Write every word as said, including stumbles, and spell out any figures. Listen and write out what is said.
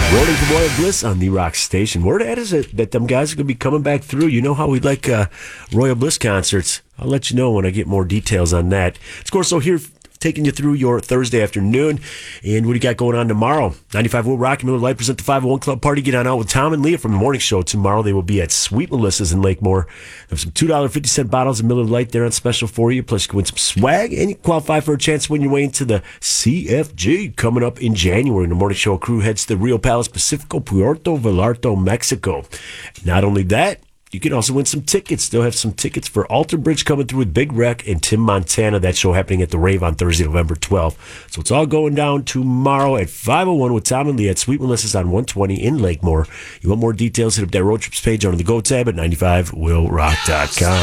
Rolling for Royal Bliss on the Rock Station. Word at is that, that them guys are going to be coming back through. You know how we like uh, Royal Bliss concerts. I'll let you know when I get more details on that. Of course, so here taking you through your Thursday afternoon. And what do you got going on tomorrow? ninety-five Will Rock and Miller Lite present the five oh one Club Party. Get on out with Tom and Leah from the morning show tomorrow. They will be at Sweet Melissa's in Lakemore. There's some two dollars and fifty cents bottles of Miller Lite there on special for you. Plus, you can win some swag, and you qualify for a chance to win your way into the C F G coming up in January. The morning show crew heads to Rio Palace Pacifico, Puerto Vallarta, Mexico. Not only that, you can also win some tickets. They'll have some tickets for Alter Bridge coming through with Big Wreck and Tim Montana. That show happening at the Rave on Thursday, November twelfth. So it's all going down tomorrow at five oh one with Tom and Lee at Sweet Melissa's on one twenty in Lakemore. You want more details? Hit up that road trips page under the Go tab at ninety-five will rock dot com.